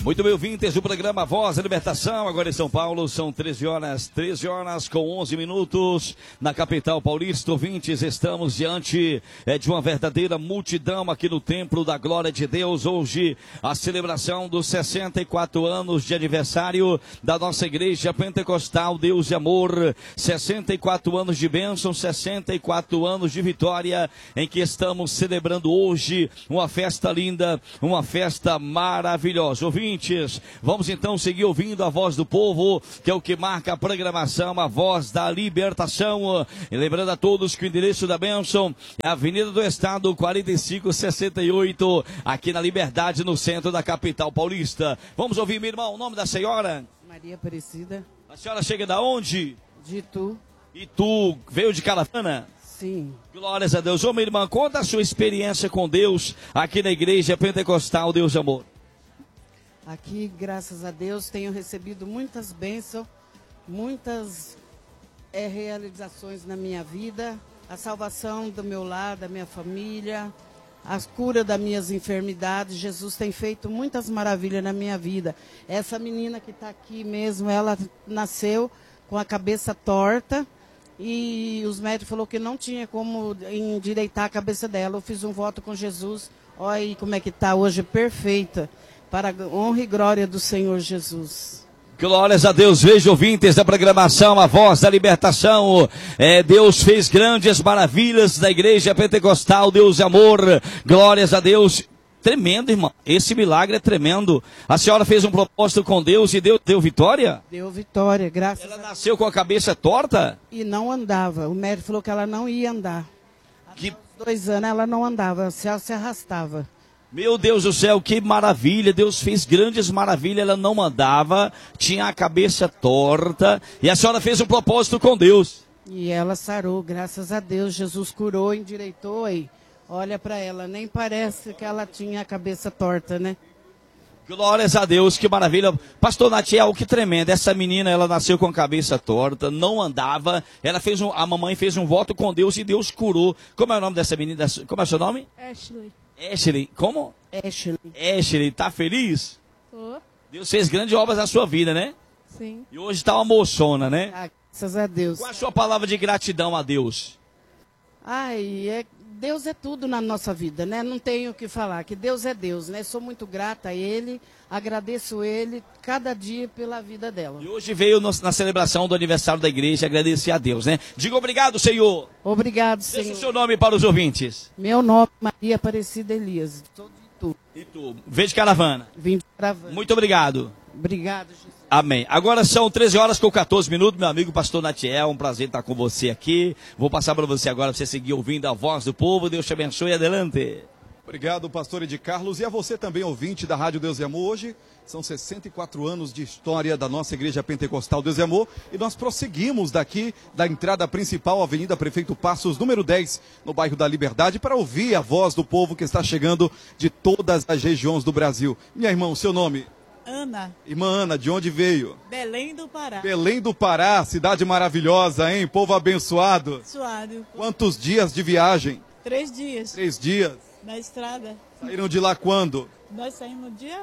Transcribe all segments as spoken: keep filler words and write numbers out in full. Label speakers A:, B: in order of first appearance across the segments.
A: Muito bem, ouvintes do programa Voz da Libertação, agora em São Paulo, são treze horas, treze horas com onze minutos, na capital paulista. Ouvintes, estamos diante é, de uma verdadeira multidão aqui no Templo da Glória de Deus. Hoje, a celebração dos sessenta e quatro anos de aniversário da nossa Igreja Pentecostal Deus e Amor. sessenta e quatro anos de bênção, sessenta e quatro anos de vitória, em que estamos celebrando hoje uma festa linda, uma festa maravilhosa. Ouvintes, vamos então seguir ouvindo a voz do povo, que é o que marca a programação, a voz da libertação. E lembrando a todos que o endereço da bênção é a Avenida do Estado, quarenta e cinco sessenta e oito, aqui na Liberdade, no centro da capital paulista. Vamos ouvir, meu irmão, o nome da senhora?
B: Maria Aparecida.
A: A senhora chega da onde?
B: De Itu.
A: Itu, veio de caravana?
B: Sim.
A: Glórias a Deus. Ô, minha irmã, conta a sua experiência com Deus aqui na Igreja Pentecostal Deus e Amor.
B: Aqui, graças a Deus, tenho recebido muitas bênçãos, muitas é, realizações na minha vida, a salvação do meu lar, da minha família, a cura das minhas enfermidades. Jesus tem feito muitas maravilhas na minha vida. Essa menina que está aqui mesmo, ela nasceu com a cabeça torta e os médicos falaram que não tinha como endireitar a cabeça dela. Eu fiz um voto com Jesus, olha aí como é que está hoje, perfeita. Para a honra e glória do Senhor Jesus.
A: Glórias a Deus. Veja, ouvintes da programação, a voz da libertação. É, Deus fez grandes maravilhas na Igreja Pentecostal Deus e Amor. Glórias a Deus. Tremendo, irmão. Esse milagre é tremendo. A senhora fez um propósito com Deus e Deus deu vitória?
B: Deu vitória, graças
A: Ela
B: a Deus.
A: Ela nasceu com a cabeça torta?
B: E não andava. O médico falou que ela não ia andar.
A: Que...
B: Há dois anos ela não andava, ela se arrastava.
A: Meu Deus do céu, que maravilha, Deus fez grandes maravilhas, ela não andava, tinha a cabeça torta, e a senhora fez um propósito com Deus.
B: E ela sarou, graças a Deus, Jesus curou, endireitou aí. Olha para ela, nem parece que ela tinha a cabeça torta, né?
A: Glórias a Deus, que maravilha. Pastor Natiel, que tremendo, essa menina, ela nasceu com a cabeça torta, não andava, ela fez um, a mamãe fez um voto com Deus e Deus curou. Como é o nome dessa menina? Como é o seu nome?
C: Ashley.
A: Ashley, como?
B: Ashley.
A: Ashley, tá feliz?
C: Tô.
A: Deus fez grandes obras na sua vida, né?
C: Sim.
A: E hoje tá uma moçona, né?
B: Ah, graças a Deus.
A: Qual a sua palavra de gratidão a Deus?
B: Ai, é, Deus é tudo na nossa vida, né? Não tenho o que falar, que Deus é Deus, né? Sou muito grata a Ele, agradeço Ele cada dia pela vida dela.
A: E hoje veio no, na celebração do aniversário da igreja agradecer a Deus, né? Diga obrigado, Senhor.
B: Obrigado, Senhor.
A: Deixa o seu nome para os ouvintes.
B: Meu nome é Maria Aparecida Elias, sou de Itu.
A: Itu, veio de caravana.
B: Vim de caravana.
A: Muito obrigado.
B: Obrigado, Jesus.
A: Amém. Agora são treze horas com quatorze minutos, meu amigo pastor Natiel, um prazer estar com você aqui. Vou passar para você agora, para você seguir ouvindo a voz do povo. Deus te abençoe, adelante.
D: Obrigado, pastor Edi Carlos, e a você também, ouvinte da Rádio Deus e Amor. Hoje são sessenta e quatro anos de história da nossa Igreja Pentecostal Deus e Amor, e nós prosseguimos daqui da entrada principal, Avenida Prefeito Passos, número dez, no bairro da Liberdade, para ouvir a voz do povo que está chegando de todas as regiões do Brasil. Minha irmã, o seu nome?
C: Ana.
D: Irmã Ana, de onde veio?
C: Belém do Pará.
D: Belém do Pará, cidade maravilhosa, hein? Povo abençoado.
C: Suado.
D: Quantos dias de viagem?
C: Três dias.
D: Três dias.
C: Na estrada.
D: Saíram de lá quando?
C: Nós saímos dia...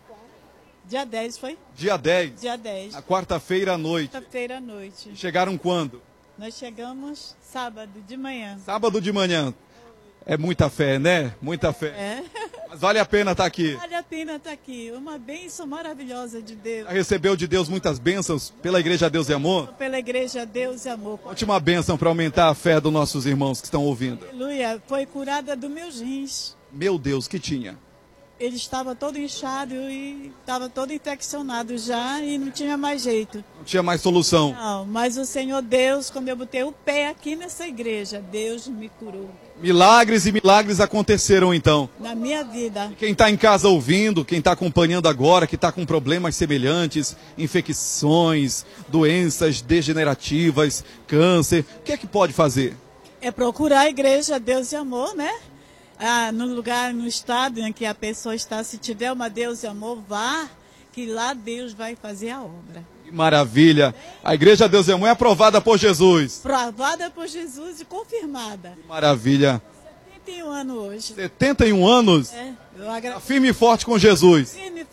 C: Dia dez, foi?
D: Dia dez.
C: Dia dez.
D: Na quarta-feira à noite.
C: Quarta-feira à noite.
D: Chegaram quando?
C: Nós chegamos sábado de manhã.
D: Sábado de manhã. É muita fé, né? Muita fé.
C: É.
D: Mas vale a pena estar aqui.
C: Vale a pena estar aqui. Uma bênção maravilhosa de Deus.
D: Já recebeu de Deus muitas bênçãos pela Igreja Deus e Amor?
C: Pela Igreja Deus e Amor.
D: Última bênção para aumentar a fé dos nossos irmãos que estão ouvindo.
C: Aleluia. Foi curada dos meus rins.
D: Meu Deus, que tinha?
C: Ele estava todo inchado e estava todo infeccionado já e não tinha mais jeito.
D: Não tinha mais solução.
C: Não, mas o Senhor Deus, quando eu botei o pé aqui nessa igreja, Deus me curou.
D: Milagres e milagres aconteceram então.
C: Na minha vida.
D: Quem está em casa ouvindo, quem está acompanhando agora, que está com problemas semelhantes, infecções, doenças degenerativas, câncer, o que é que pode fazer?
C: É procurar a igreja Deus e Amor, né? Ah, no lugar, no estado em que a pessoa está, se tiver uma Deus e Amor, vá, que lá Deus vai fazer a obra.
D: Que maravilha! A Igreja Deus e Amor é aprovada por Jesus.
C: Aprovada por Jesus e confirmada.
D: Que maravilha!
C: setenta e um anos hoje.
D: setenta e um anos?
C: É, eu agra...
D: Firme e forte com Jesus.
C: Firme e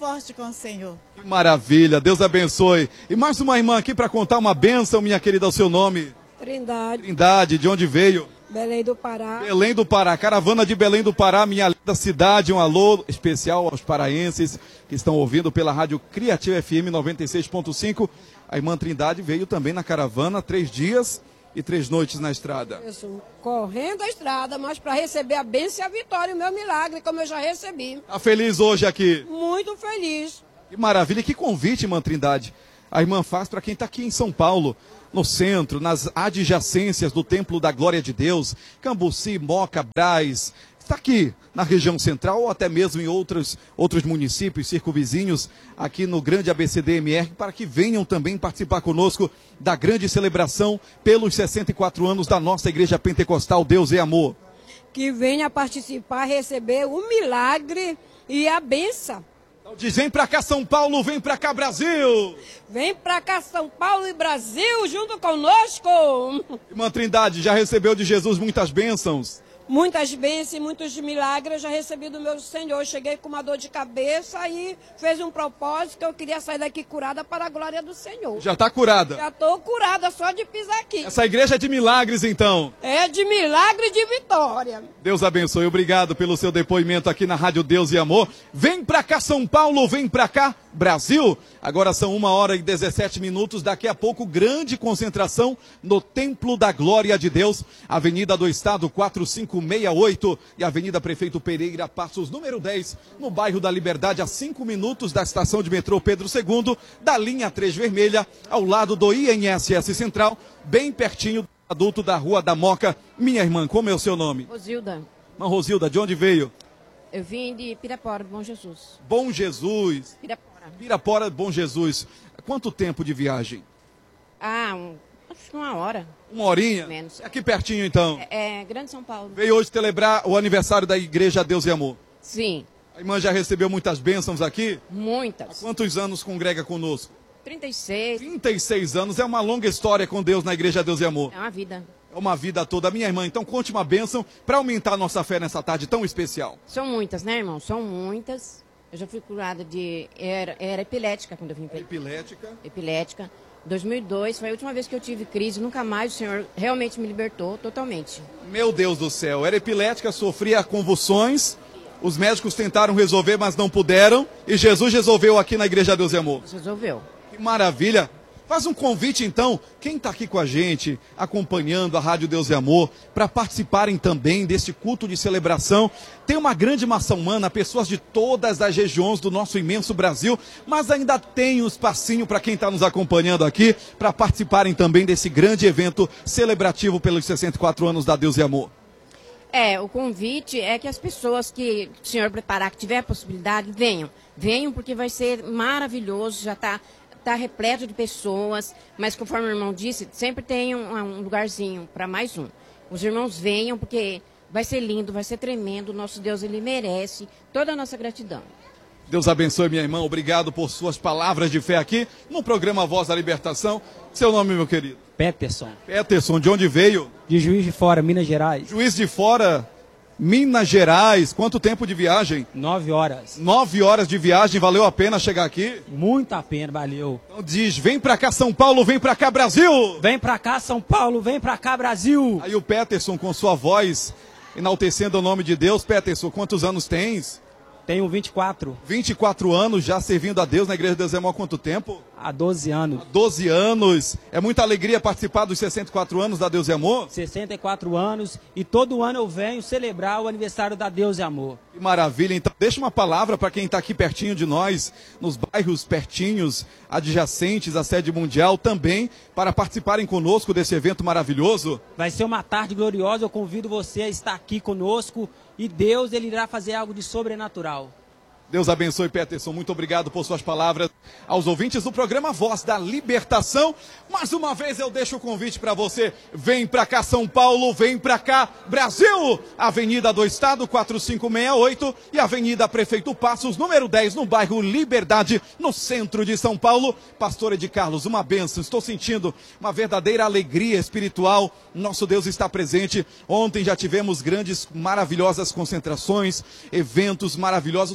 C: forte com o Senhor.
D: Que maravilha, Deus abençoe. E mais uma irmã aqui para contar uma bênção, minha querida, o seu nome?
E: Trindade.
D: Trindade, de onde veio?
E: Belém do Pará.
D: Belém do Pará, caravana de Belém do Pará, minha linda cidade, um alô especial aos paraenses que estão ouvindo pela rádio Criativa F M noventa e seis ponto cinco. A irmã Trindade veio também na caravana, três dias e três noites na estrada.
E: Isso, correndo a estrada, mas para receber a bênção e a vitória, o meu milagre, como eu já recebi.
D: Está feliz hoje aqui?
E: Muito feliz.
D: Que maravilha, que convite, irmã Trindade. A irmã faz para quem está aqui em São Paulo, no centro, nas adjacências do Templo da Glória de Deus, Cambuci, Moca, Brás, está aqui na região central ou até mesmo em outros, outros municípios circunvizinhos, aqui no grande A B C D M R, para que venham também participar conosco da grande celebração pelos sessenta e quatro anos da nossa Igreja Pentecostal Deus é Amor.
E: Que venha participar, receber o milagre e a bênção.
D: Então diz, vem pra cá São Paulo, vem pra cá Brasil!
E: Vem pra cá São Paulo e Brasil junto conosco!
D: Irmã Trindade, já recebeu de Jesus muitas bênçãos?
E: Muitas bênçãos e muitos milagres eu já recebi do meu Senhor. Eu cheguei com uma dor de cabeça e fez um propósito que eu queria sair daqui curada para a glória do Senhor.
D: Já está curada?
E: Já estou curada só de pisar aqui.
D: Essa igreja é de milagres, então?
E: É de milagre e de vitória.
D: Deus abençoe. Obrigado pelo seu depoimento aqui na Rádio Deus e Amor. Vem pra cá São Paulo, vem pra cá Brasil. Agora são uma hora e dezessete minutos. Daqui a pouco, grande concentração no Templo da Glória de Deus. Avenida do Estado quatro cinco seis oito e Avenida Prefeito Pereira, Passos número dez, no bairro da Liberdade, a cinco minutos da estação de metrô Pedro segundo, da linha três vermelha, ao lado do I N S S Central, bem pertinho do adulto da Rua da Moca. Minha irmã, como é o seu nome?
F: Rosilda.
D: Irmã Rosilda, de onde veio?
F: Eu vim de Pirapora, Bom Jesus.
D: Bom Jesus.
F: Pirapora.
D: Pirapora, Bom Jesus. Quanto tempo de viagem?
F: Ah, um, acho que uma hora.
D: Uma horinha?
F: Menos.
D: É aqui pertinho, então.
F: É, é Grande São Paulo.
D: Veio hoje celebrar o aniversário da Igreja Deus e Amor.
F: Sim.
D: A irmã já recebeu muitas bênçãos aqui?
F: Muitas.
D: Há quantos anos congrega conosco?
F: trinta e seis.
D: trinta e seis anos, é uma longa história com Deus na Igreja Deus e Amor.
F: É uma vida.
D: É uma vida toda. Minha irmã, então conte uma bênção para aumentar a nossa fé nessa tarde tão especial.
F: São muitas, né, irmão? São muitas. Eu já fui curada de... Era, era epilética quando eu vim para
D: Epilética.
F: Epilética. dois mil e dois foi a última vez que eu tive crise. Nunca mais o Senhor realmente me libertou totalmente.
D: Meu Deus do céu. Era epilética, sofria convulsões. Os médicos tentaram resolver, mas não puderam. E Jesus resolveu aqui na Igreja Deus e Amor.
F: Resolveu.
D: Que maravilha. Faz um convite, então, quem está aqui com a gente, acompanhando a Rádio Deus e Amor, para participarem também deste culto de celebração. Tem uma grande massa humana, pessoas de todas as regiões do nosso imenso Brasil, mas ainda tem um espacinho para quem está nos acompanhando aqui, para participarem também desse grande evento celebrativo pelos sessenta e quatro anos da Deus e Amor.
F: É, o convite é que as pessoas que o Senhor preparar, que tiver a possibilidade, venham. Venham porque vai ser maravilhoso, já está... Está repleto de pessoas, mas conforme o irmão disse, sempre tem um, um lugarzinho para mais um. Os irmãos venham, porque vai ser lindo, vai ser tremendo. Nosso Deus, Ele merece toda a nossa gratidão.
D: Deus abençoe, minha irmã. Obrigado por suas palavras de fé aqui no programa Voz da Libertação. Seu nome, meu querido?
G: Peterson.
D: Peterson, de onde veio?
G: De Juiz de Fora, Minas Gerais.
D: Juiz de Fora, Minas Gerais. Quanto tempo de viagem?
G: Nove horas.
D: Nove horas de viagem, valeu a pena chegar aqui?
G: Muito a pena, valeu.
D: Então diz, vem pra cá São Paulo, vem pra cá Brasil!
G: Vem pra cá São Paulo, vem pra cá Brasil!
D: Aí o Peterson com sua voz, enaltecendo o nome de Deus. Peterson, quantos anos tens?
G: Tenho vinte e quatro.
D: vinte e quatro anos já servindo a Deus na Igreja de Deus é Amor há quanto tempo?
G: Há doze anos.
D: Há doze anos. É muita alegria participar dos sessenta e quatro anos da Deus e Amor?
G: sessenta e quatro anos e todo ano eu venho celebrar o aniversário da Deus e Amor.
D: Que maravilha. Então deixa uma palavra para quem está aqui pertinho de nós, nos bairros pertinhos, adjacentes à sede mundial também, para participarem conosco desse evento maravilhoso.
G: Vai ser uma tarde gloriosa, eu convido você a estar aqui conosco e Deus, Ele irá fazer algo de sobrenatural.
D: Deus abençoe, Peterson. Muito obrigado por suas palavras. Aos ouvintes do programa Voz da Libertação, mais uma vez eu deixo o convite para você. Vem para cá São Paulo, vem para cá Brasil. Avenida do Estado quatro cinco seis oito e Avenida Prefeito Passos, número dez, no bairro Liberdade, no centro de São Paulo. Pastor Ed Carlos, uma bênção. Estou sentindo uma verdadeira alegria espiritual. Nosso Deus está presente. Ontem já tivemos grandes, maravilhosas concentrações, eventos maravilhosos que marcaram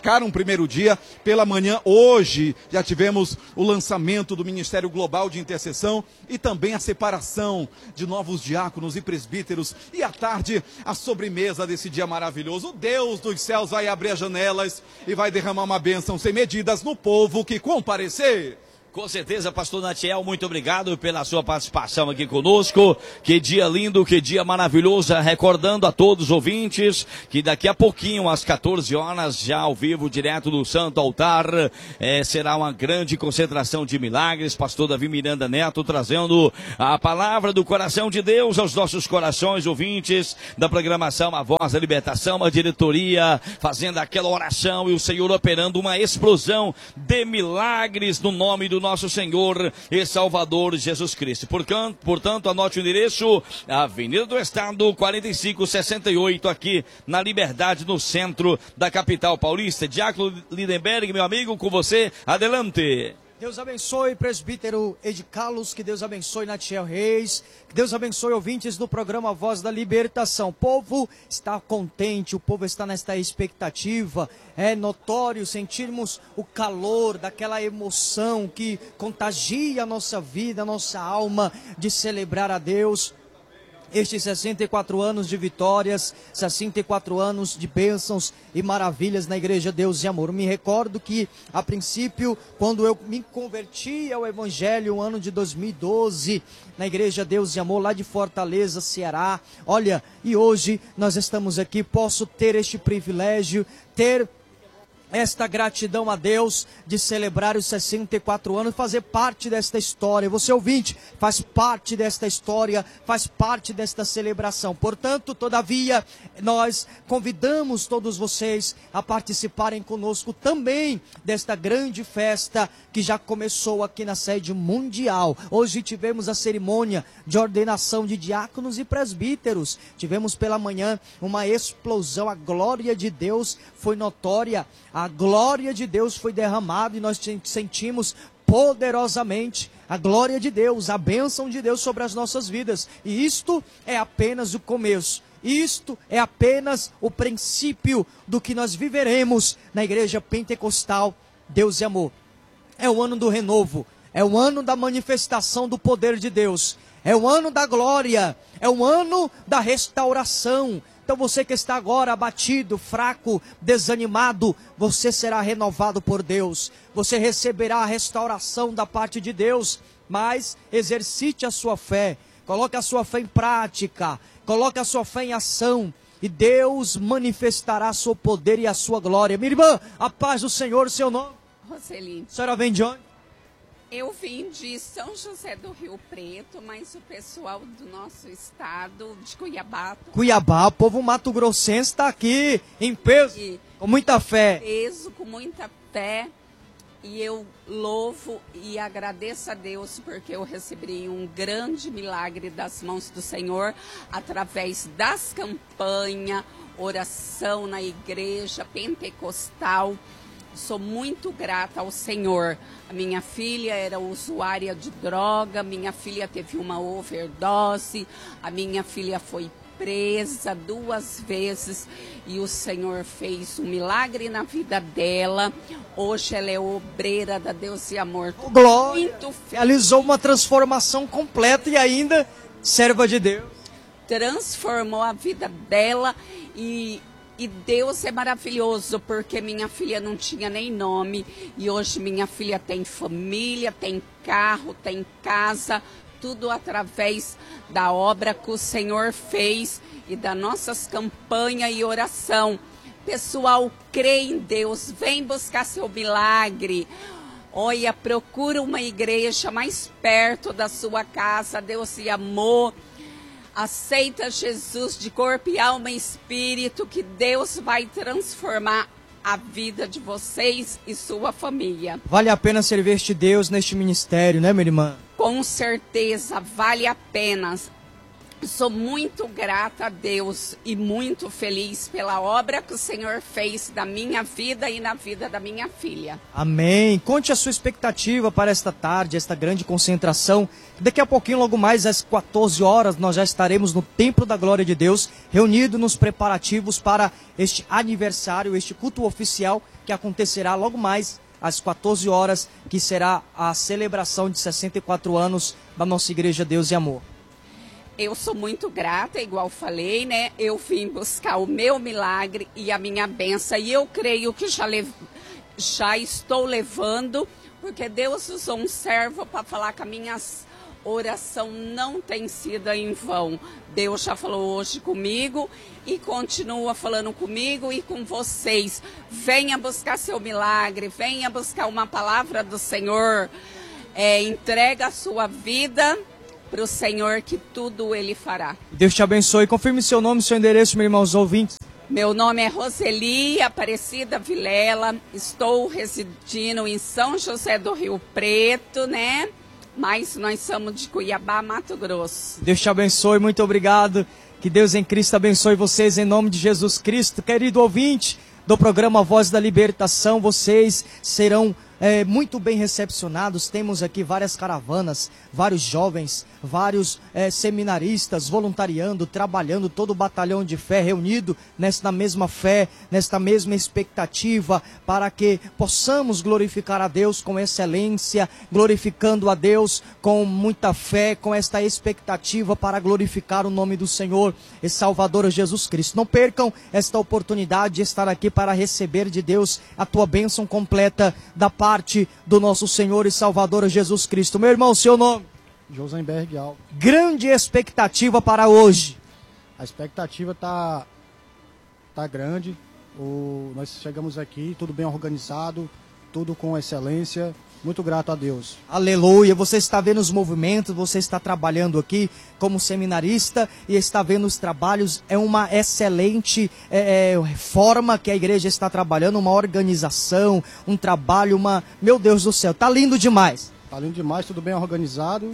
D: marcaram o primeiro dia pela manhã. Hoje já tivemos o lançamento do Ministério Global de Intercessão e também a separação de novos diáconos e presbíteros. E à tarde, a sobremesa desse dia maravilhoso. O Deus dos céus vai abrir as janelas e vai derramar uma bênção sem medidas no povo que comparecer.
A: Com certeza, pastor Natiel, muito obrigado pela sua participação aqui conosco. Que dia lindo, que dia maravilhoso. Recordando a todos os ouvintes que daqui a pouquinho, às quatorze horas, já ao vivo, direto do Santo Altar, é, será uma grande concentração de milagres. Pastor Davi Miranda Neto trazendo a palavra do coração de Deus aos nossos corações, ouvintes da programação A Voz da Libertação, a diretoria fazendo aquela oração e o Senhor operando uma explosão de milagres no nome do nosso Senhor e Salvador Jesus Cristo. Portanto, portanto, anote o endereço, Avenida do Estado, quarenta e cinco sessenta e oito, aqui na Liberdade, no centro da capital paulista. Diácono Lindenberg, meu amigo, com você, adelante.
H: Deus abençoe, presbítero Ed Carlos, que Deus abençoe Natiel Reis, que Deus abençoe ouvintes do programa Voz da Libertação. O povo está contente, o povo está nesta expectativa. É notório sentirmos o calor daquela emoção que contagia a nossa vida, a nossa alma, de celebrar a Deus. Estes sessenta e quatro anos de vitórias, sessenta e quatro anos de bênçãos e maravilhas na Igreja Deus e Amor. Me recordo que, a princípio, quando eu me converti ao Evangelho, no ano de dois mil e doze, na Igreja Deus e Amor, lá de Fortaleza, Ceará. Olha, e hoje nós estamos aqui, posso ter este privilégio, ter esta gratidão a Deus de celebrar os sessenta e quatro anos, fazer parte desta história. Você ouvinte, faz parte desta história, faz parte desta celebração. Portanto, todavia, nós convidamos todos vocês a participarem conosco também desta grande festa que já começou aqui na sede mundial. Hoje tivemos a cerimônia de ordenação de diáconos e presbíteros. Tivemos pela manhã uma explosão, a glória de Deus foi notória. A glória de Deus foi derramada e nós sentimos poderosamente a glória de Deus, a bênção de Deus sobre as nossas vidas. E isto é apenas o começo. Isto é apenas o princípio do que nós viveremos na Igreja Pentecostal Deus e Amor. É o ano do renovo, é o ano da manifestação do poder de Deus, é o ano da glória, é o ano da restauração. Então você que está agora abatido, fraco, desanimado, você será renovado por Deus. Você receberá a restauração da parte de Deus. Mas exercite a sua fé, coloque a sua fé em prática, coloque a sua fé em ação. E Deus manifestará seu poder e a sua glória. Minha irmã, a paz do Senhor, seu nome?
I: Roseli.
H: A senhora vem de onde?
I: Eu vim de São José do Rio Preto, mas o pessoal do nosso estado, de Cuiabá.
H: Cuiabá, o povo mato-grossense está aqui em peso, e com muita fé.
I: Peso, com muita fé. E eu louvo e agradeço a Deus porque eu recebi um grande milagre das mãos do Senhor através das campanhas, oração na igreja pentecostal. Sou muito grata ao Senhor. A minha filha era usuária de droga, minha filha teve uma overdose, a minha filha foi presa duas vezes e o Senhor fez um milagre na vida dela. Hoje ela é obreira da Deus e Amor.
H: Glória!
I: Muito
H: realizou uma transformação completa e ainda serva de Deus.
I: Transformou a vida dela e E Deus é maravilhoso, porque minha filha não tinha nem nome. E hoje minha filha tem família, tem carro, tem casa. Tudo através da obra que o Senhor fez e das nossas campanhas e oração. Pessoal, crê em Deus, vem buscar seu milagre. Olha, procura uma igreja mais perto da sua casa. Deus e amor. Aceita Jesus de corpo e alma e espírito, que Deus vai transformar a vida de vocês e sua família.
H: Vale a pena servir este Deus neste ministério, né, minha irmã?
I: Com certeza, vale a pena. Sou muito grata a Deus e muito feliz pela obra que o Senhor fez na minha vida e na vida da minha filha.
H: Amém. Conte a sua expectativa para esta tarde, esta grande concentração. Daqui a pouquinho, logo mais às quatorze horas, nós já estaremos no Templo da Glória de Deus, reunidos nos preparativos para este aniversário, este culto oficial que acontecerá logo mais às quatorze horas, que será a celebração de sessenta e quatro anos da nossa Igreja Deus e Amor.
I: Eu sou muito grata, igual falei, né? Eu vim buscar o meu milagre e a minha bênção, e eu creio que já, lev... já estou levando, porque Deus usou um servo para falar que a minha oração não tem sido em vão. Deus já falou hoje comigo e continua falando comigo e com vocês. Venha buscar seu milagre, venha buscar uma palavra do Senhor, é, entrega a sua vida para o Senhor, que tudo Ele fará.
H: Deus te abençoe. Confirme seu nome e seu endereço, meu irmão, aos ouvintes.
I: Meu nome é Roseli Aparecida Vilela. Estou residindo em São José do Rio Preto, né? Mas nós somos de Cuiabá, Mato Grosso.
H: Deus te abençoe. Muito obrigado. Que Deus em Cristo abençoe vocês em nome de Jesus Cristo. Querido ouvinte do programa Voz da Libertação, vocês serão É, muito bem recepcionados. Temos aqui várias caravanas, vários jovens, vários é, seminaristas voluntariando, trabalhando, todo o batalhão de fé reunido nesta mesma fé, nesta mesma expectativa, para que possamos glorificar a Deus com excelência, glorificando a Deus com muita fé, com esta expectativa para glorificar o nome do Senhor e Salvador Jesus Cristo. Não percam esta oportunidade de estar aqui para receber de Deus a tua bênção completa da paz parte do nosso Senhor e Salvador Jesus Cristo. Meu irmão, seu nome?
J: Josenberg Alves.
H: Grande expectativa para hoje.
J: A expectativa tá, tá grande. O, nós chegamos aqui, tudo bem organizado, tudo com excelência. Muito grato a Deus.
H: Aleluia. Você está vendo os movimentos, você está trabalhando aqui como seminarista e está vendo os trabalhos. É uma excelente é, é, forma que a igreja está trabalhando, uma organização, um trabalho, uma... Meu Deus do céu, tá lindo demais.
J: Tá lindo demais, tudo bem organizado.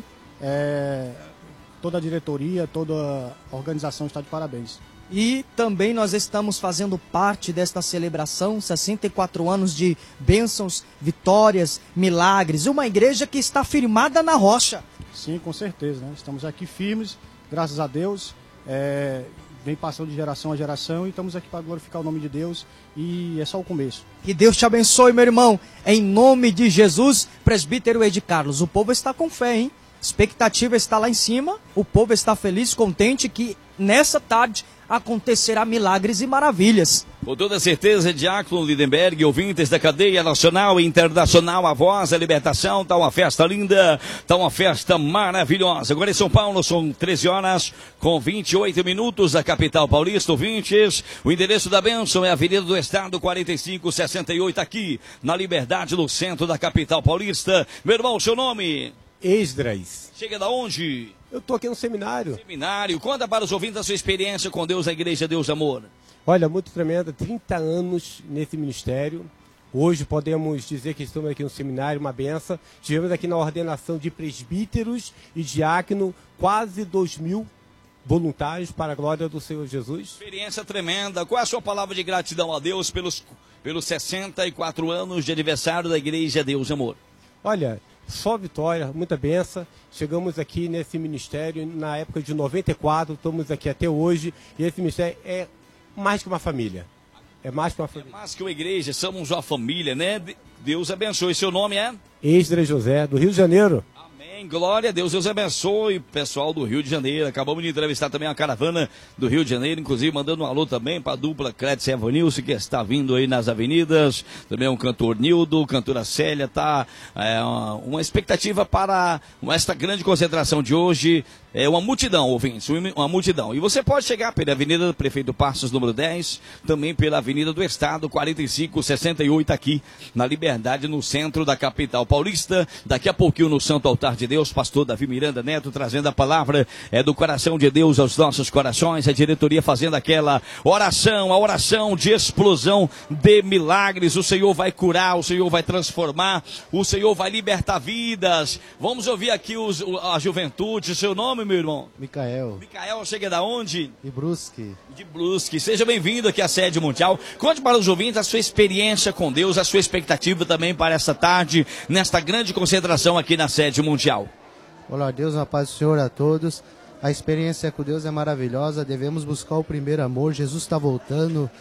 J: É, toda a diretoria, toda a organização está de parabéns.
H: E também nós estamos fazendo parte desta celebração, sessenta e quatro anos de bênçãos, vitórias, milagres. Uma igreja que está firmada na rocha.
J: Sim, com certeza, né? Estamos aqui firmes, graças a Deus. É, vem passando de geração a geração e estamos aqui para glorificar o nome de Deus. E é só o começo.
H: Que Deus te abençoe, meu irmão. Em nome de Jesus, presbítero Ed Carlos. O povo está com fé, hein? Expectativa está lá em cima. O povo está feliz, contente que nessa tarde acontecerá milagres e maravilhas.
A: Com toda certeza, Diácono Lindenberg, ouvintes da cadeia nacional e internacional, a Voz da Libertação, tá uma festa linda, tá uma festa maravilhosa. Agora em São Paulo são treze horas com vinte e oito minutos da capital paulista, ouvintes. O endereço da bênção é Avenida do Estado quatro cinco seis oito, aqui na Liberdade, no centro da capital paulista. Meu irmão, seu nome?
K: Esdras.
A: Chega da onde?
K: Eu estou aqui no seminário.
A: Seminário. Conta para os ouvintes a sua experiência com Deus, a Igreja Deus Amor.
K: Olha, muito tremenda, trinta anos nesse ministério. Hoje podemos dizer que estamos aqui no seminário, uma benção. Estivemos aqui na ordenação de presbíteros e diácono, quase dois mil voluntários para a glória do Senhor Jesus.
A: Experiência tremenda. Qual é a sua palavra de gratidão a Deus pelos, pelos sessenta e quatro anos de aniversário da Igreja Deus Amor?
K: Olha, só vitória, muita benção. Chegamos aqui nesse ministério na época de noventa e quatro, estamos aqui até hoje, e esse ministério é mais que uma família. É mais que uma família.
A: É mais que uma igreja, somos uma família, né? Deus abençoe. Seu nome é?
K: Esdras José, do Rio de Janeiro.
A: Amém. Glória a Deus. Deus abençoe o pessoal do Rio de Janeiro. Acabamos de entrevistar também a caravana do Rio de Janeiro, inclusive mandando um alô também para a dupla Crédito e Evanilson, que está vindo aí nas avenidas. Também o cantor Nildo, cantora Célia. Tá é, uma, uma expectativa para esta grande concentração de hoje. É uma multidão, ouvintes, uma multidão. E você pode chegar pela Avenida do Prefeito Passos, número dez, também pela Avenida do Estado, quarenta e cinco sessenta e oito, aqui na Liberdade, no centro da capital paulista. Daqui a pouquinho no Santo Altar de Deus, pastor Davi Miranda Neto, trazendo a palavra é do coração de Deus aos nossos corações, a diretoria fazendo aquela oração, a oração de explosão de milagres. O Senhor vai curar, o Senhor vai transformar, o Senhor vai libertar vidas. Vamos ouvir aqui os, a juventude. Seu nome, meu irmão?
J: Micael.
A: Micael, chega da onde?
J: De Brusque.
A: De Brusque. Seja bem-vindo aqui à sede mundial. Conte para os ouvintes a sua experiência com Deus, a sua expectativa também para esta tarde, nesta grande concentração aqui na sede mundial.
J: Olá, Deus, a paz do Senhor a todos. A experiência com Deus é maravilhosa, devemos buscar o primeiro amor. Jesus está voltando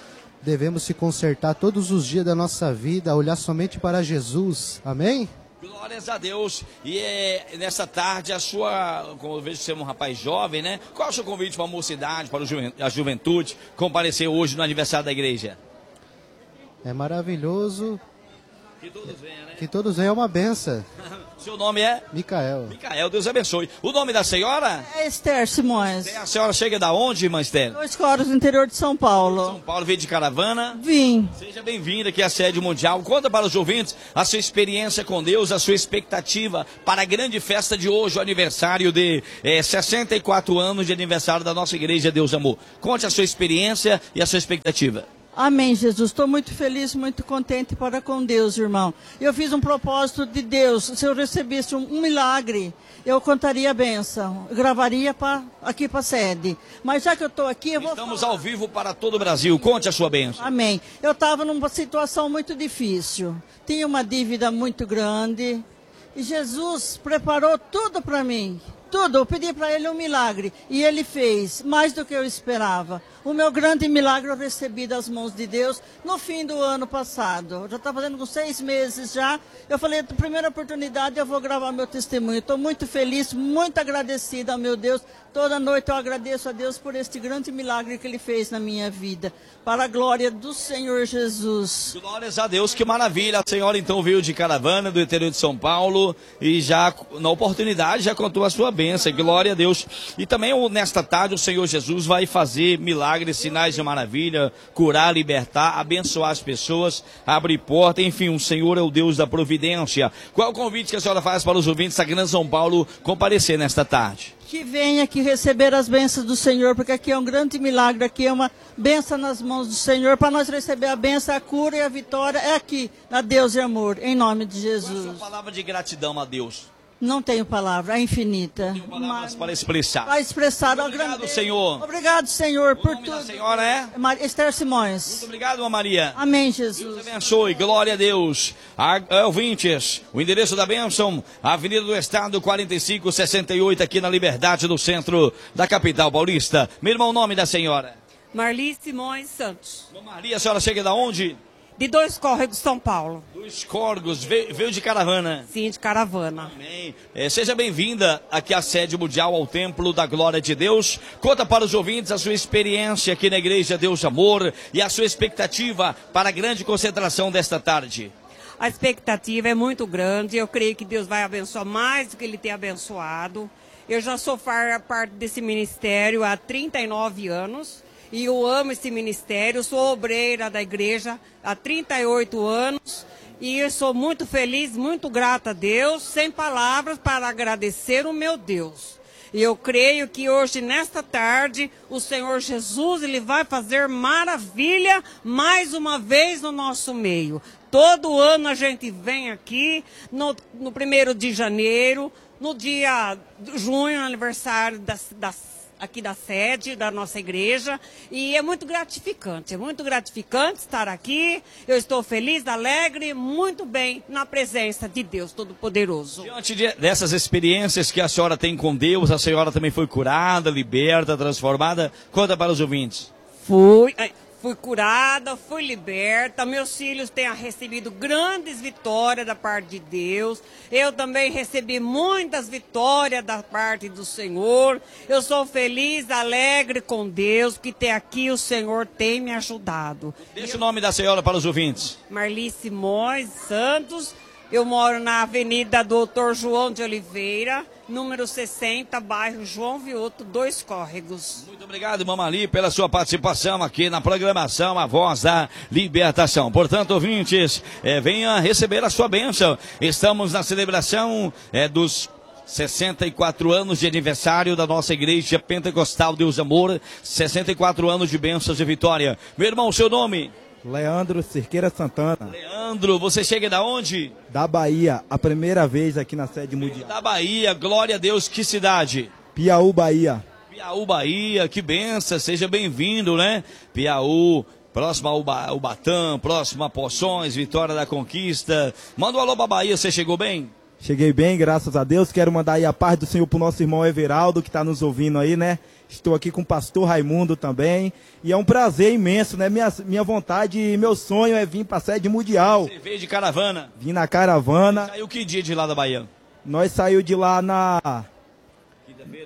L: devemos se consertar todos os dias da nossa vida, olhar somente para Jesus. Amém?
A: Glórias a Deus. E é, nessa tarde, a sua, como eu vejo que você é um rapaz jovem, né? Qual é o seu convite para a mocidade, para a juventude, comparecer hoje no aniversário da igreja?
L: É maravilhoso.
A: Que todos venham, né?
L: Que todos venham, é uma benção.
A: Seu nome é?
L: Micael.
A: Micael, Deus abençoe. O nome da senhora?
M: É Esther Simões.
A: A senhora chega da onde, irmã Esther?
M: Dois Coros, no interior de São Paulo.
A: São Paulo, veio de caravana?
M: Vim.
A: Seja bem-vinda aqui à sede mundial. Conta para os ouvintes a sua experiência com Deus, a sua expectativa para a grande festa de hoje, o aniversário de é, sessenta e quatro anos de aniversário da nossa igreja Deus Amor. Conte a sua experiência e a sua expectativa.
M: Amém, Jesus. Estou muito feliz, muito contente para com Deus, irmão. Eu fiz um propósito de Deus. Se eu recebesse um, um milagre, eu contaria a bênção. Eu gravaria pra, aqui para a sede. Mas já que eu estou aqui, eu vou
A: Estamos
M: falar.
A: ao vivo para todo o Brasil. Conte a sua bênção.
M: Amém. Eu estava numa situação muito difícil. Tinha uma dívida muito grande. E Jesus preparou tudo para mim. Tudo. Eu pedi para ele um milagre. E ele fez, mais do que eu esperava. O meu grande milagre eu recebi das mãos de Deus no fim do ano passado. Eu já estava fazendo com seis meses já. Eu falei, na primeira oportunidade eu vou gravar meu testemunho. Estou muito feliz, muito agradecida ao meu Deus. Toda noite eu agradeço a Deus por este grande milagre que Ele fez na minha vida. Para a glória do Senhor Jesus.
A: Glórias a Deus, que maravilha. A senhora então veio de caravana do interior de São Paulo e já, na oportunidade, já contou a sua bênção. Glória a Deus. E também nesta tarde o Senhor Jesus vai fazer milagres, sinais de maravilha, curar, libertar, abençoar as pessoas, abrir porta. Enfim, o Senhor é o Deus da providência. Qual é o convite que a senhora faz para os ouvintes da Grande São Paulo comparecer nesta tarde?
M: Que venha aqui receber as bênçãos do Senhor, porque aqui é um grande milagre, aqui é uma bênção nas mãos do Senhor. Para nós receber a bênção, a cura e a vitória é aqui, na Deus e Amor, em nome de Jesus.
A: Qual é a sua palavra de gratidão a Deus?
M: Não tenho palavra, é infinita.
A: Tenho palavras para expressar.
M: Para expressar.
A: Obrigado, Senhor.
M: Obrigado, Senhor, por tudo.
A: A senhora é?
M: Esther Simões.
A: Muito obrigado, Maria.
M: Amém, Jesus.
A: Deus abençoe, glória a Deus. A, ouvintes, o endereço da bênção, Avenida do Estado, quarenta e cinco sessenta e oito, aqui na Liberdade, no centro da capital paulista. Meu irmão, o nome da senhora?
N: Marli Simões Santos.
A: Maria, a senhora chega da onde?
N: De Dois Córregos, São Paulo.
A: Dois Córregos, veio, veio de caravana.
N: Sim, de caravana.
A: Amém. É, seja bem-vinda aqui à sede mundial, ao Templo da Glória de Deus. Conta para os ouvintes a sua experiência aqui na Igreja Deus Amor e a sua expectativa para a grande concentração desta tarde.
N: A expectativa é muito grande. Eu creio que Deus vai abençoar mais do que Ele tem abençoado. Eu já sou parte desse ministério há trinta e nove anos. E eu amo esse ministério, sou obreira da igreja há trinta e oito anos e eu sou muito feliz, muito grata a Deus, sem palavras para agradecer o meu Deus. E eu creio que hoje, nesta tarde, o Senhor Jesus ele vai fazer maravilha mais uma vez no nosso meio. Todo ano a gente vem aqui, no, no primeiro de janeiro, no dia de junho, aniversário das, das aqui da sede da nossa igreja, e é muito gratificante, é muito gratificante estar aqui. Eu estou feliz, alegre, muito bem na presença de Deus Todo-Poderoso.
A: Diante de, dessas experiências que a senhora tem com Deus, a senhora também foi curada, liberta, transformada? Conta para os ouvintes.
N: Fui, fui curada, fui liberta, meus filhos têm recebido grandes vitórias da parte de Deus, eu também recebi muitas vitórias da parte do Senhor, eu sou feliz, alegre com Deus, que até aqui o Senhor tem me ajudado.
A: Deixa eu... o nome da senhora para os ouvintes.
N: Marli Simões Santos, eu moro na Avenida Doutor João de Oliveira, número sessenta, bairro João Vioto, Dois Córregos.
A: Muito obrigado, irmã Marli, pela sua participação aqui na programação A Voz da Libertação. Portanto, ouvintes, é, venha receber a sua bênção. Estamos na celebração é, dos sessenta e quatro anos de aniversário da nossa Igreja Pentecostal Deus Amor, sessenta e quatro anos de bênçãos e vitória. Meu irmão, seu nome?
O: Leandro Cerqueira Santana.
A: Leandro, você chega da onde?
O: Da Bahia, a primeira vez aqui na sede mundial.
A: Da Bahia, glória a Deus, que cidade?
O: Piauí, Bahia.
A: Piauí, Bahia, que benção, seja bem-vindo, né? Piauí, próximo a Uba, Ubatã, próximo a Poções, Vitória da Conquista. Manda um alô pra Bahia, você chegou bem?
O: Cheguei bem, graças a Deus. Quero mandar aí a paz do Senhor pro nosso irmão Everaldo, que está nos ouvindo aí, né? Estou aqui com o pastor Raimundo também. E é um prazer imenso, né? Minha, minha vontade e meu sonho é vir para a sede mundial.
A: Você veio de caravana?
O: Vim na caravana.
A: Saiu que dia de lá da Bahia?
O: Nós saímos de lá na...
A: Quinta-feira?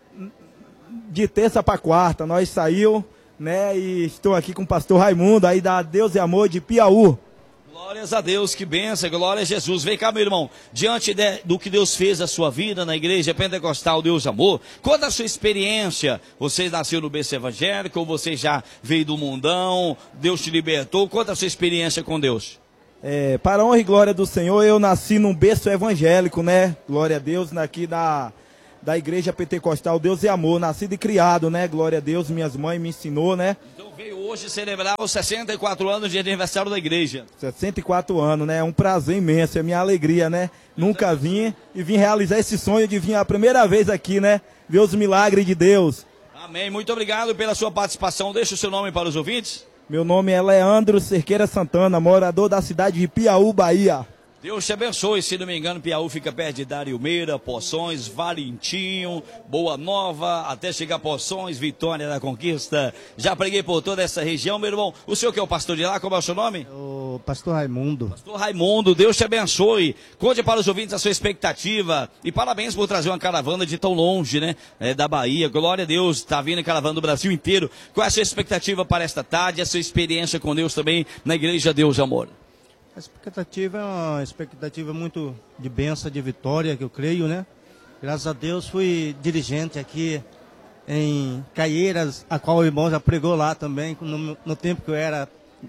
O: De terça para quarta. Nós saímos, né? E estou aqui com o pastor Raimundo, aí da Deus e Amor de Piauí.
A: Glórias a Deus, que bênção, glória a Jesus. Vem cá, meu irmão, diante de, do que Deus fez na sua vida, na igreja pentecostal Deus Amor, conta a sua experiência. Você nasceu no berço evangélico, ou você já veio do mundão, Deus te libertou, conta a sua experiência com Deus.
O: É, para a honra e glória do Senhor, eu nasci num berço evangélico, né? Glória a Deus, aqui da, da igreja pentecostal Deus e Amor, nascido e criado, né? Glória a Deus, minhas mães me ensinou, né?
A: Então veio hoje celebrar os sessenta e quatro anos de aniversário da igreja.
O: sessenta e quatro anos, né? É um prazer imenso, é minha alegria, né? Nunca vim e vim realizar esse sonho de vir a primeira vez aqui, né? Ver os milagres de Deus.
A: Amém, muito obrigado pela sua participação. Deixa o seu nome para os ouvintes.
O: Meu nome é Leandro Cerqueira Santana, morador da cidade de Piauí, Bahia.
A: Deus te abençoe, se não me engano, Piauí fica perto de Dariumeira, Poções, Valentinho, Boa Nova, até chegar a Poções, Vitória da Conquista. Já preguei por toda essa região, meu irmão. O senhor que é o pastor de lá, como é o seu nome?
P: O pastor Raimundo.
A: Pastor Raimundo, Deus te abençoe. Conte para os ouvintes a sua expectativa. E parabéns por trazer uma caravana de tão longe, né? É, da Bahia. Glória a Deus, está vindo caravana do Brasil inteiro. Qual é a sua expectativa para esta tarde, a sua experiência com Deus também na Igreja Deus Amor?
P: A expectativa é uma expectativa muito de bênção, de vitória, que eu creio, né? Graças a Deus fui dirigente aqui em Caieiras, a qual o irmão já pregou lá também, no, no tempo que eu era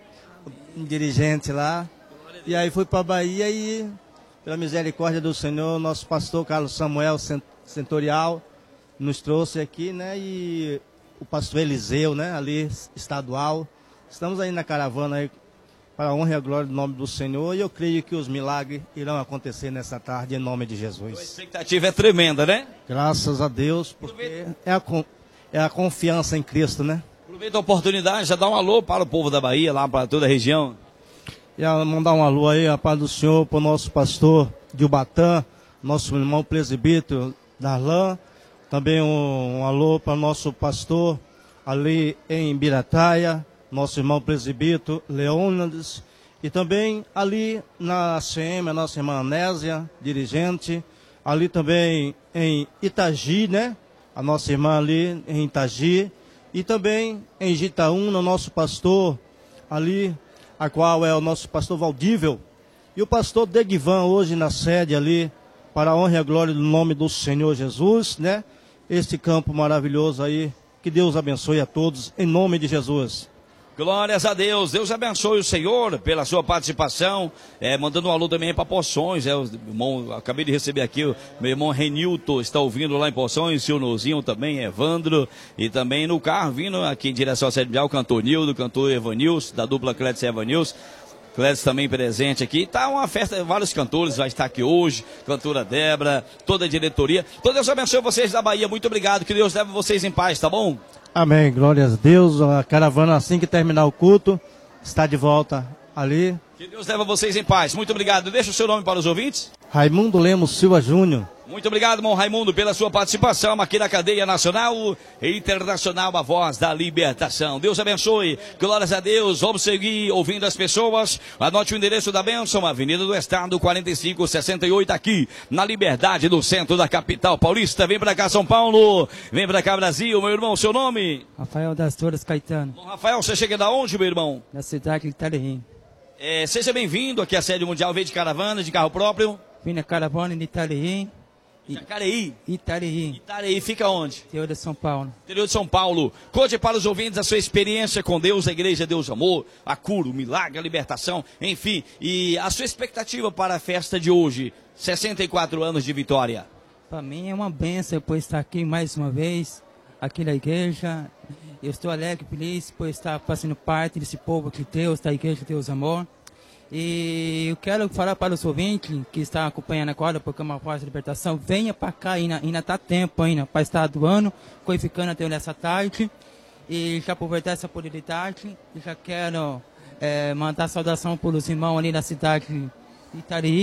P: dirigente lá. E aí fui para a Bahia e, pela misericórdia do Senhor, nosso pastor Carlos Samuel Centorial nos trouxe aqui, né? E o pastor Eliseu, né? Ali, estadual. Estamos aí na caravana aí, para a honra e a glória do nome do Senhor, e eu creio que os milagres irão acontecer nessa tarde, em nome de Jesus.
A: A expectativa é tremenda, né?
P: Graças a Deus, porque é a, é a confiança em Cristo, né?
A: Aproveita a oportunidade, já dá um alô para o povo da Bahia, lá para toda a região.
P: E a mandar um alô aí, a paz do Senhor, para o nosso pastor de Ubatã, nosso irmão presbítero Darlan, também um, um alô para o nosso pastor ali em Birataia, nosso irmão presbítero Leônidas, e também ali na C M, a nossa irmã Anésia, dirigente, ali também em Itagi, né? A nossa irmã ali em Itagi, e também em Jitaúna, o nosso pastor ali, a qual é o nosso pastor Valdível, e o pastor Degvan hoje na sede ali, para a honra e a glória do nome do Senhor Jesus, né? Este campo maravilhoso aí, que Deus abençoe a todos, em nome de Jesus.
A: Glórias a Deus, Deus abençoe o Senhor pela sua participação, é, mandando um alô também para Poções, é, o irmão, acabei de receber aqui, o meu irmão Renilton está ouvindo lá em Poções, o seu Nozinho também, Evandro, e também no carro, vindo aqui em direção ao Sede Mundial, o cantor Nildo, o cantor Evanils, da dupla Clédson e Evanils, Clédson também presente aqui, tá uma festa, vários cantores vai estar aqui hoje, cantora Débora, toda a diretoria, então Deus abençoe vocês da Bahia, muito obrigado, que Deus leve vocês em paz, tá bom?
P: Amém, glórias a Deus, a caravana assim que terminar o culto, está de volta ali.
A: Que Deus leve vocês em paz, muito obrigado, deixa o seu nome para os ouvintes.
P: Raimundo Lemos Silva Júnior.
A: Muito obrigado, irmão Raimundo, pela sua participação aqui na cadeia nacional e internacional, a voz da libertação. Deus abençoe, glórias a Deus. Vamos seguir ouvindo as pessoas. Anote o endereço da bênção, Avenida do Estado, quarenta e cinco sessenta e oito, aqui na Liberdade, no centro da capital paulista. Vem pra cá, São Paulo. Vem pra cá, Brasil. Meu irmão, seu nome?
Q: Rafael das Torres Caetano.
A: Bom, Rafael, você chega da onde, meu irmão?
Q: Da cidade de Itarém.
A: É, seja bem-vindo aqui à sede mundial. Veio de caravana, de carro próprio?
Q: Vim na caravana de Itarém.
A: Jacareí?
Q: Itareí.
A: Itareí fica onde?
Q: Interior de São Paulo.
A: Interior de São Paulo. Conte para os ouvintes a sua experiência com Deus, a Igreja Deus Amor, a cura, o milagre, a libertação, enfim. E a sua expectativa para a festa de hoje, sessenta e quatro anos de vitória.
Q: Para mim é uma bênção por estar aqui mais uma vez, aqui na igreja. Eu estou alegre e feliz por estar fazendo parte desse povo aqui, Deus, da Igreja Deus Amor. E eu quero falar para os ouvintes que estão acompanhando agora o programa Voz da Libertação, venha para cá, ainda está tempo ainda para estar doando, qualificando até nessa tarde. E já aproveitar essa oportunidade, e já quero é, mandar saudação para os irmãos ali na cidade de Itareí,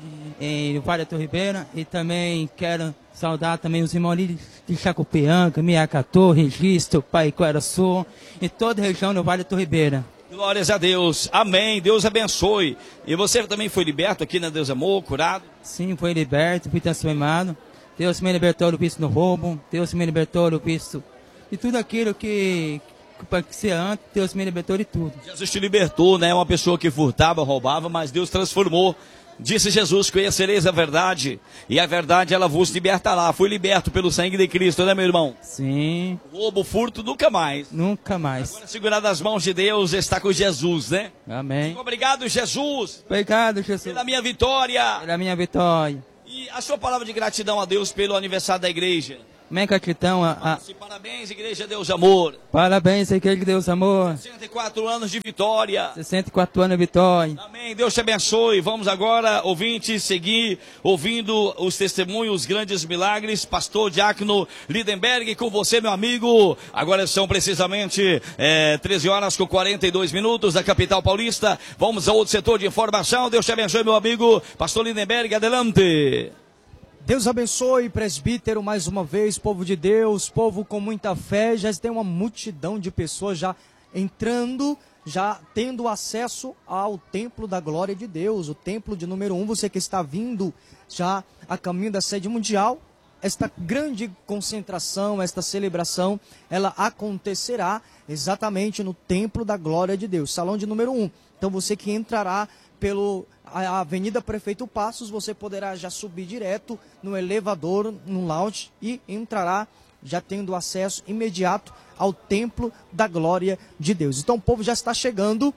Q: em Vale do Ribeira. E também quero saudar também os irmãos ali de Chacopianga, Miacatô, Registro, Paiquaraçu e toda a região do Vale do Ribeira.
A: Glórias a Deus, amém, Deus abençoe. E você também foi liberto aqui na Deus Amor, curado?
Q: Sim, foi liberto, fui transformado. Deus me libertou do vício do roubo, Deus me libertou do vício de tudo aquilo que, que parecia antes, Deus me libertou de tudo.
A: Jesus te libertou, né? Uma pessoa que furtava, roubava, mas Deus transformou. Disse Jesus, conhecereis a verdade, e a verdade ela vos libertará. Fui liberto pelo sangue de Cristo, né, meu irmão?
Q: Sim.
A: Roubo, furto, nunca mais.
Q: Nunca mais.
A: Agora, segurado nas mãos de Deus, está com Jesus, né?
Q: Amém.
A: Muito obrigado, Jesus.
Q: Obrigado, Jesus.
A: Pela minha vitória.
Q: Pela minha vitória.
A: E a sua palavra de gratidão a Deus pelo aniversário da igreja.
Q: Amém, gratidão. A, a...
A: Parabéns, Igreja Deus Amor.
Q: Parabéns, Igreja Deus Amor.
A: sessenta e quatro anos de vitória.
Q: sessenta e quatro anos de vitória.
A: Amém, Deus te abençoe. Vamos agora, ouvintes, seguir ouvindo os testemunhos, os grandes milagres. Pastor Diácono Lindenberg, com você, meu amigo. Agora são precisamente é, treze horas com quarenta e dois minutos da capital paulista. Vamos ao outro setor de informação. Deus te abençoe, meu amigo. Pastor Lindenberg, adelante.
H: Deus abençoe, presbítero, mais uma vez, povo de Deus, povo com muita fé. Já tem uma multidão de pessoas já entrando, já tendo acesso ao templo da glória de Deus, o templo de número um. Você que está vindo já a caminho da sede mundial, esta grande concentração, esta celebração, ela acontecerá exatamente no templo da glória de Deus, salão de número um. Então você que entrará pelo a Avenida Prefeito Passos, você poderá já subir direto no elevador, no lounge, e entrará já tendo acesso imediato ao templo da glória de Deus. Então o povo já está chegando,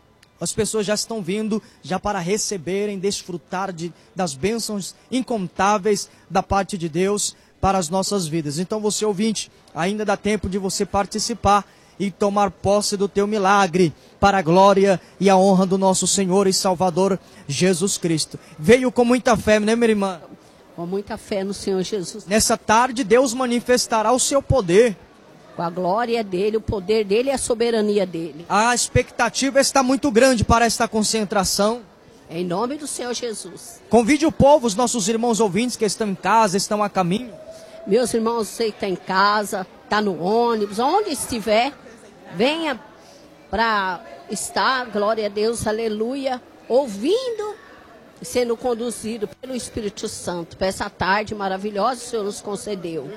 H: as pessoas já estão vindo já para receberem, desfrutar de, das bênçãos incontáveis da parte de Deus para as nossas vidas. Então você, ouvinte, ainda dá tempo de você participar e tomar posse do teu milagre, para a glória e a honra do nosso Senhor e Salvador Jesus Cristo. Veio com muita fé, né, minha irmã?
I: Com muita fé no Senhor Jesus.
H: Nessa tarde, Deus manifestará o seu poder.
I: Com a glória dele, o poder dele e a soberania dele.
H: A expectativa está muito grande para esta concentração.
I: Em nome do Senhor Jesus.
H: Convide o povo, os nossos irmãos ouvintes que estão em casa, estão a caminho.
I: Meus irmãos, você que está em casa, está no ônibus, onde estiver, venha para estar, glória a Deus, aleluia, ouvindo e sendo conduzido pelo Espírito Santo. Para essa tarde maravilhosa que o Senhor nos concedeu.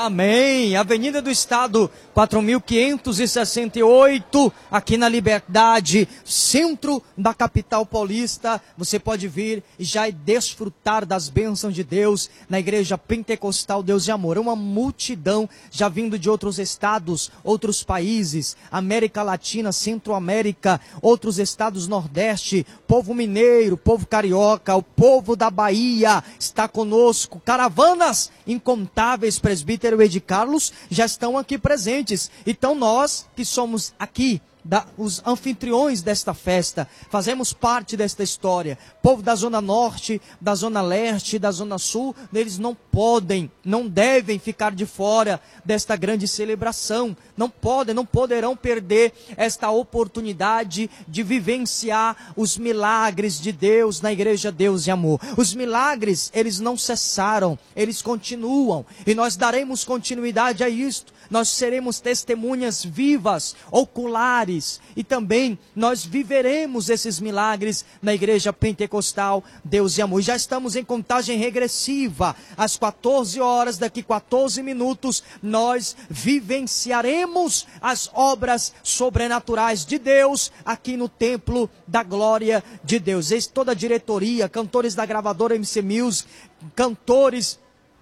H: Amém. Avenida do Estado, quatro mil quinhentos e sessenta e oito, aqui na Liberdade, centro da capital paulista. Você pode vir e já desfrutar das bênçãos de Deus na Igreja Pentecostal Deus e Amor. É uma multidão já vindo de outros estados, outros países, América Latina, Centro-América, outros estados Nordeste, povo mineiro, povo carioca, o povo da Bahia está conosco. Caravanas incontáveis, presbíteros Ed Carlos, já estão aqui presentes. Então nós que somos aqui, da, os anfitriões desta festa, fazemos parte desta história. Povo da Zona Norte, da Zona Leste, da Zona Sul, eles não podem, não devem ficar de fora desta grande celebração. Não podem, não poderão perder esta oportunidade de vivenciar os milagres de Deus na Igreja Deus e Amor. Os milagres, eles não cessaram, eles continuam. E nós daremos continuidade a isto. Nós seremos testemunhas vivas, oculares, e também nós viveremos esses milagres na Igreja Pentecostal Deus e Amor. E já estamos em contagem regressiva. Às quatorze horas, daqui quatorze minutos, nós vivenciaremos as obras sobrenaturais de Deus aqui no Templo da Glória de Deus. Eis toda a diretoria, cantores da gravadora M C Music, cantores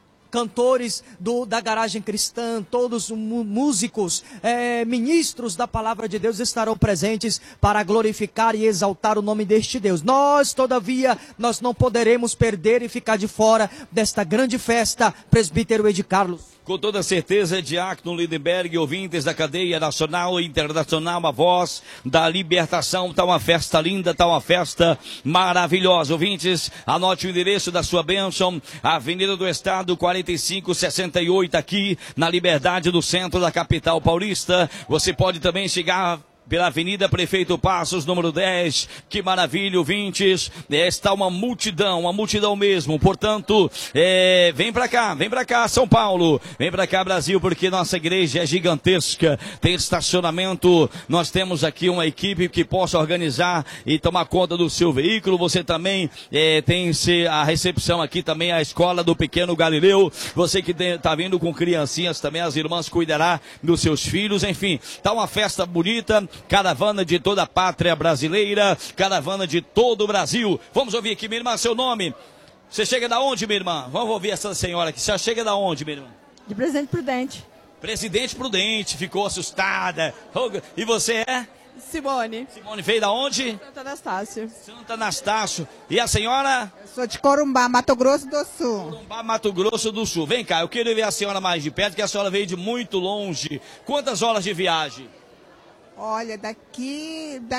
H: cantores do, da Garagem Cristã, todos músicos, é, ministros da Palavra de Deus estarão presentes para glorificar e exaltar o nome deste Deus. Nós, todavia, nós não poderemos perder e ficar de fora desta grande festa, presbítero Ed Carlos.
A: Com toda certeza, Diácono Lindenberg, ouvintes da cadeia nacional e internacional, a voz da libertação. Está uma festa linda, está uma festa maravilhosa. Ouvintes, anote o endereço da sua bênção, Avenida do Estado, quarenta e cinco sessenta e oito, aqui na Liberdade, do centro da capital paulista. Você pode também chegar pela Avenida Prefeito Passos, número dez. Que maravilha, ouvintes. É, está uma multidão, uma multidão mesmo. Portanto, é, vem pra cá, vem pra cá, São Paulo. Vem pra cá, Brasil, porque nossa igreja é gigantesca. Tem estacionamento. Nós temos aqui uma equipe que possa organizar e tomar conta do seu veículo. Você também é, tem a recepção aqui também, a escola do Pequeno Galileu. Você que está vindo com criancinhas também, as irmãs cuidará dos seus filhos. Enfim, tá uma festa bonita. Caravana de toda a pátria brasileira, caravana de todo o Brasil. Vamos ouvir aqui, minha irmã, seu nome. Você chega da onde, minha irmã? Vamos ouvir essa senhora aqui. Você chega da onde, minha irmã?
R: De Presidente Prudente.
A: Presidente Prudente, ficou assustada. E você é?
R: Simone.
A: Simone veio da onde?
R: Santo Anastácio.
A: Santo Anastácio. E a senhora?
R: Eu sou de Corumbá, Mato Grosso do Sul.
A: Corumbá, Mato Grosso do Sul. Vem cá, eu queria ver a senhora mais de perto, que a senhora veio de muito longe. Quantas horas de viagem?
R: Olha, daqui, daqui